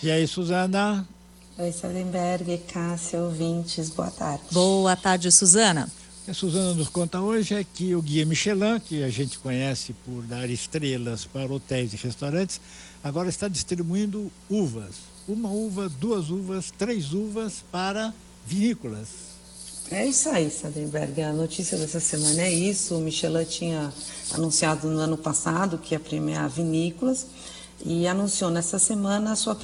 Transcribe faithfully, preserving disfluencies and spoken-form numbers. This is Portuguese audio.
E aí, Suzana? Oi, Sadenberg, Cássia, ouvintes, boa tarde. Boa tarde, Suzana. O que a Suzana nos conta hoje é que o Guia Michelin, que a gente conhece por dar estrelas para hotéis e restaurantes, agora está distribuindo uvas. Uma uva, duas uvas, três uvas para vinícolas. É isso aí, Sadenberg. A notícia dessa semana é isso. O Michelin tinha anunciado no ano passado que ia premiar vinícolas e anunciou nessa semana a sua